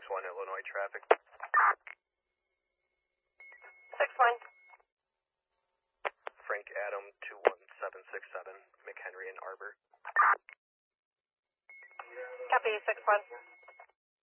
6-1 Illinois traffic. 6-1. Frank Adam 21767, McHenry and Arbor. Copy, 6-1.